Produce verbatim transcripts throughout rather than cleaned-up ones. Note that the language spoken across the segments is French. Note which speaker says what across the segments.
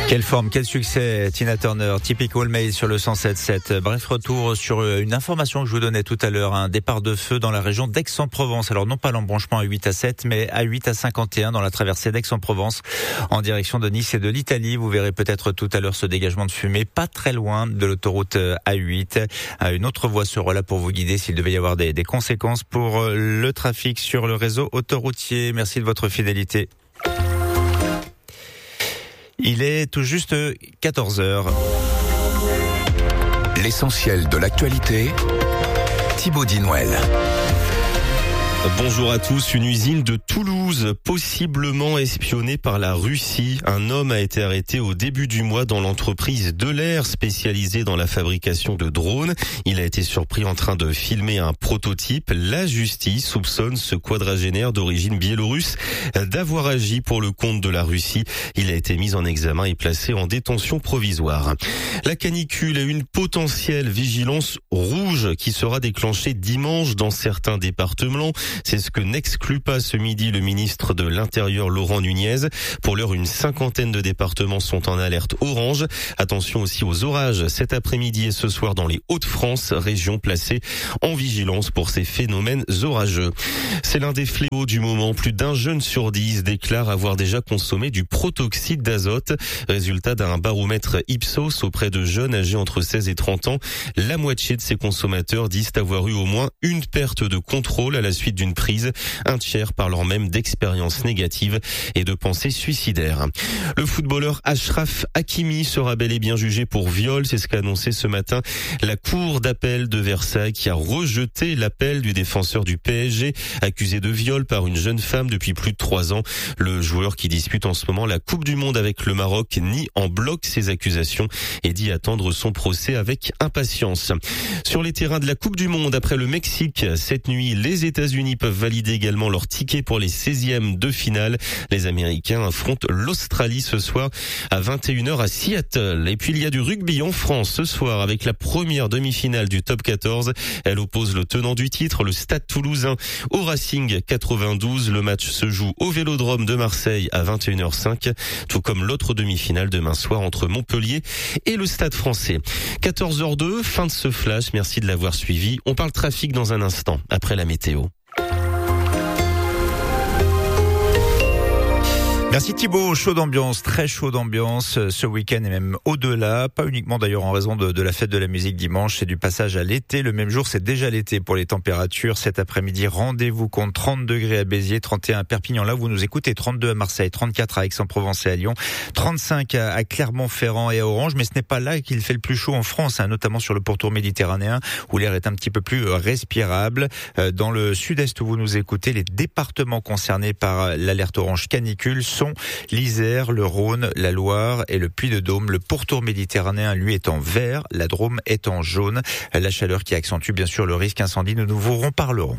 Speaker 1: Quelle forme, quel succès, Tina Turner, Typical Male sur le cent sept sept. Bref, retour sur une information que je vous donnais tout à l'heure, un départ de feu dans la région d'Aix-en-Provence. Alors non pas l'embranchement A huit A sept, mais A huit A cinquante et un dans la traversée d'Aix-en-Provence en direction de Nice et de l'Italie. Vous verrez peut-être tout à l'heure ce dégagement de fumée, pas très loin de l'autoroute A huit. Une autre voie sera là pour vous guider s'il devait y avoir des, des conséquences pour le trafic sur le réseau autoroutier. Merci de votre fidélité. Il est tout juste quatorze heures.
Speaker 2: L'essentiel de l'actualité, Thibaut Dinouel.
Speaker 3: Bonjour à tous. Une usine de Toulouse, possiblement espionnée par la Russie. Un homme a été arrêté au début du mois dans l'entreprise Delair, spécialisée dans la fabrication de drones. Il a été surpris en train de filmer un prototype. La justice soupçonne ce quadragénaire d'origine biélorusse d'avoir agi pour le compte de la Russie. Il a été mis en examen et placé en détention provisoire. La canicule et une potentielle vigilance rouge qui sera déclenchée dimanche dans certains départements. C'est ce que n'exclut pas ce midi le ministre de l'Intérieur Laurent Nunez. Pour l'heure, une cinquantaine de départements sont en alerte orange. Attention aussi aux orages cet après-midi et ce soir dans les Hauts-de-France, région placée en vigilance pour ces phénomènes orageux. C'est l'un des fléaux du moment. Plus d'un jeune sur dix déclare avoir déjà consommé du protoxyde d'azote. Résultat d'un baromètre Ipsos auprès de jeunes âgés entre seize et trente ans. La moitié de ces consommateurs disent avoir eu au moins une perte de contrôle à la suite d'une prise, un tiers parlant même d'expériences négatives et de pensées suicidaires. Le footballeur Achraf Hakimi sera bel et bien jugé pour viol, c'est ce qu'a annoncé ce matin la cour d'appel de Versailles qui a rejeté l'appel du défenseur du P S G accusé de viol par une jeune femme depuis plus de trois ans. Le joueur qui dispute en ce moment la Coupe du Monde avec le Maroc nie en bloc ces accusations et dit attendre son procès avec impatience. Sur les terrains de la Coupe du Monde après le Mexique, cette nuit, les États-Unis peuvent valider également leur ticket pour les seizièmes de finale. Les Américains affrontent l'Australie ce soir à vingt et une heures à Seattle. Et puis il y a du rugby en France ce soir avec la première demi-finale du top quatorze. Elle oppose le tenant du titre, le Stade Toulousain, au Racing quatre-vingt-douze. Le match se joue au Vélodrome de Marseille à vingt et une heures cinq, tout comme l'autre demi-finale demain soir entre Montpellier et le Stade Français. quatorze heures deux, fin de ce flash. Merci de l'avoir suivi. On parle trafic dans un instant, après la météo.
Speaker 1: Merci Thibaut, chaud d'ambiance, très chaud d'ambiance ce week-end et même au-delà, pas uniquement d'ailleurs en raison de, de la fête de la musique dimanche, c'est du passage à l'été. Le même jour, c'est déjà l'été pour les températures. Cet après-midi, rendez-vous compte trente degrés à Béziers, trente et un à Perpignan, là vous nous écoutez, trente-deux à Marseille, trente-quatre à Aix-en-Provence et à Lyon, trente-cinq à, à Clermont-Ferrand et à Orange, mais ce n'est pas là qu'il fait le plus chaud en France, hein, notamment sur le pourtour méditerranéen où l'air est un petit peu plus respirable. Dans le sud-est où vous nous écoutez, les départements concernés par l'alerte orange canicule sont l'Isère, le Rhône, la Loire et le Puy-de-Dôme. Le pourtour méditerranéen, lui, est en vert, la Drôme est en jaune. La chaleur qui accentue bien sûr le risque incendie, nous nous vous en parlerons.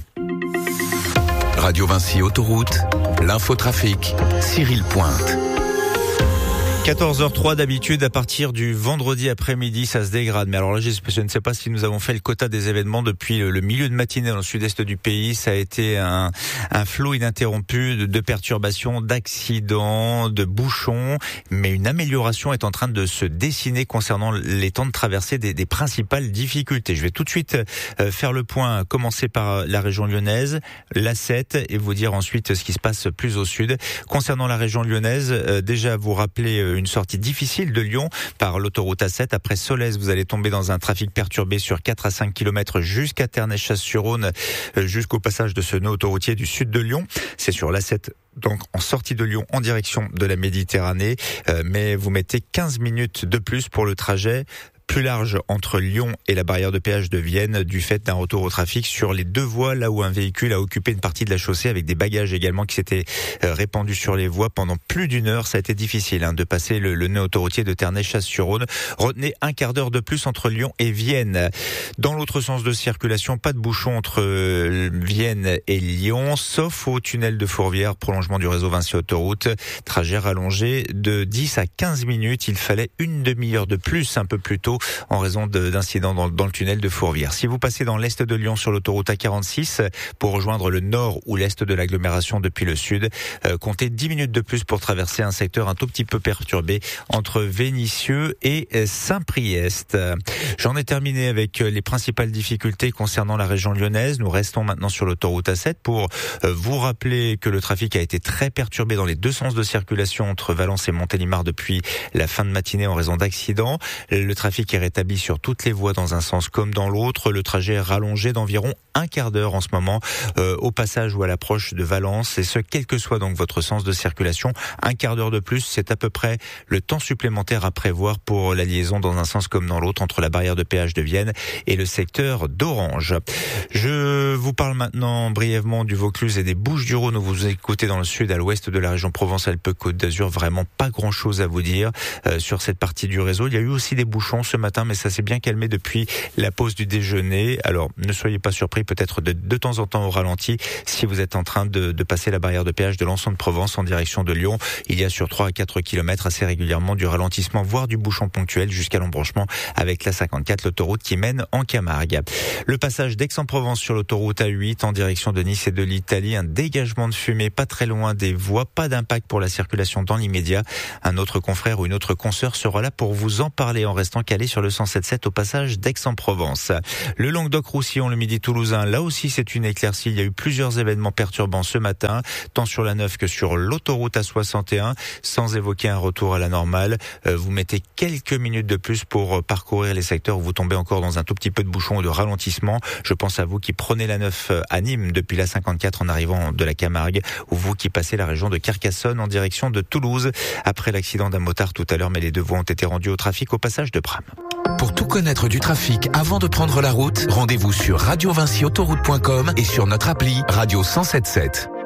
Speaker 2: Radio Vinci Autoroute, l'infotrafic, Cyril Pointe.
Speaker 1: quatorze heures trois d'habitude, à partir du vendredi après-midi, ça se dégrade. Mais alors là, je ne sais pas si nous avons fait le quota des événements depuis le milieu de matinée dans le sud-est du pays. Ça a été un, un flot ininterrompu de, de perturbations, d'accidents, de bouchons. Mais une amélioration est en train de se dessiner concernant les temps de traversée des, des principales difficultés. Je vais tout de suite euh, faire le point, commencer par la région lyonnaise, l'A sept, et vous dire ensuite ce qui se passe plus au sud. Concernant la région lyonnaise, euh, déjà vous rappeler euh, une sortie difficile de Lyon par l'autoroute A sept. Après Solèze, vous allez tomber dans un trafic perturbé sur quatre à cinq kilomètres jusqu'à Ternay-Chasse-sur-Rhône, jusqu'au passage de ce nœud autoroutier du sud de Lyon. C'est sur l'A sept, donc en sortie de Lyon en direction de la Méditerranée. Euh, mais vous mettez quinze minutes de plus pour le trajet plus large entre Lyon et la barrière de péage de Vienne du fait d'un retour au trafic sur les deux voies, là où un véhicule a occupé une partie de la chaussée avec des bagages également qui s'étaient répandus sur les voies pendant plus d'une heure. Ça a été difficile hein, de passer le, le nœud autoroutier de Ternay-Chasse-sur-Rhône. Retenez un quart d'heure de plus entre Lyon et Vienne. Dans l'autre sens de circulation, pas de bouchon entre Vienne et Lyon, sauf au tunnel de Fourvière, prolongement du réseau Vinci Autoroute. Trajet rallongé de dix à quinze minutes. Il fallait une demi-heure de plus un peu plus tôt en raison d'incidents dans, dans le tunnel de Fourvière. Si vous passez dans l'est de Lyon sur l'autoroute A quarante-six pour rejoindre le nord ou l'est de l'agglomération depuis le sud, euh, comptez dix minutes de plus pour traverser un secteur un tout petit peu perturbé entre Vénissieux et Saint-Priest. J'en ai terminé avec les principales difficultés concernant la région lyonnaise. Nous restons maintenant sur l'autoroute A sept pour vous rappeler que le trafic a été très perturbé dans les deux sens de circulation entre Valence et Montélimar depuis la fin de matinée en raison d'accidents. Le trafic est rétabli sur toutes les voies dans un sens comme dans l'autre. Le trajet est rallongé d'environ un quart d'heure en ce moment euh, au passage ou à l'approche de Valence, et ce quel que soit donc votre sens de circulation. Un quart d'heure de plus, c'est à peu près le temps supplémentaire à prévoir pour la liaison dans un sens comme dans l'autre entre la barrière de péage de Vienne et le secteur d'Orange. Je vous parle maintenant brièvement du Vaucluse et des Bouches-du-Rhône où vous écoutez dans le sud à l'ouest de la région Provence-Alpes-Côte d'Azur. Vraiment pas grand chose à vous dire euh, sur cette partie du réseau. Il y a eu aussi des bouchons ce matin, mais ça s'est bien calmé depuis la pause du déjeuner. Alors ne soyez pas surpris, peut-être de, de temps en temps au ralenti si vous êtes en train de, de passer la barrière de péage de l'Anson de Provence en direction de Lyon. Il y a sur trois à quatre kilomètres assez régulièrement du ralentissement, voire du bouchon ponctuel jusqu'à l'embranchement avec la cinquante-quatre, l'autoroute qui mène en Camargue. Le passage d'Aix-en-Provence sur l'autoroute A huit en direction de Nice et de l'Italie, un dégagement de fumée pas très loin des voies, pas d'impact pour la circulation dans l'immédiat. Un autre confrère ou une autre consoeur sera là pour vous en parler en restant calé sur le cent sept sept au passage d'Aix-en-Provence. Le Languedoc-Roussillon, le Midi toulousain, là aussi c'est une éclaircie. Il y a eu plusieurs événements perturbants ce matin, tant sur la neuf que sur l'autoroute A soixante et un, sans évoquer un retour à la normale. Euh, vous mettez quelques minutes de plus pour parcourir les secteurs où vous tombez encore dans un tout petit peu de bouchon ou de ralentissement. Je pense à vous qui prenez la neuf à Nîmes depuis la cinquante-quatre en arrivant de la Camargue, ou vous qui passez la région de Carcassonne en direction de Toulouse après l'accident d'un motard tout à l'heure, mais les deux voies ont été rendues au trafic au passage de Bram.
Speaker 2: Pour tout connaître du trafic avant de prendre la route, rendez-vous sur radio vinci autoroute point com et sur notre appli Radio cent sept sept.